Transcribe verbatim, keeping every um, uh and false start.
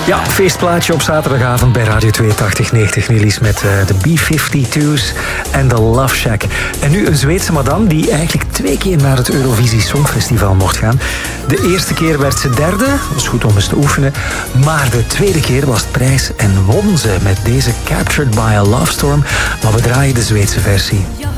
Ja, feestplaatje op zaterdagavond bij Radio tweeëntachtig negentig Nielies met uh, de B vijfentwintig's en de Love Shack. En nu een Zweedse madame die eigenlijk twee keer naar het Eurovisie Songfestival mocht gaan. De eerste keer werd ze derde, dat was goed om eens te oefenen. Maar de tweede keer was het prijs en won ze met deze Captured by a Love Storm. Maar we draaien de Zweedse versie.